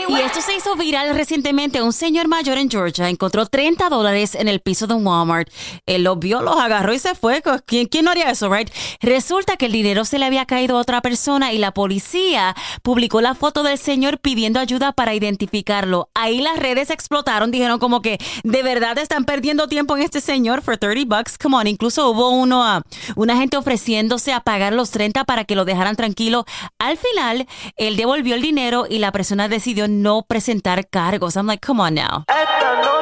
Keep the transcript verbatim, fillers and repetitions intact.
Y esto se hizo viral recientemente. Un señor mayor en Georgia encontró treinta dólares en el piso de un Walmart. Él los vio, los agarró y se fue. ¿Quién, quién no haría eso, right? Resulta que el dinero se le había caído a otra persona y la policía publicó la foto del señor pidiendo ayuda para identificarlo. Ahí las redes explotaron. Dijeron como que de verdad están perdiendo tiempo en este señor for thirty bucks. Come on. Incluso hubo uno, uh, una gente ofreciéndose a pagar los treinta para que lo dejaran tranquilo. Al final, él devolvió el dinero y la persona decidió no presentar cargos. I'm like, come on now.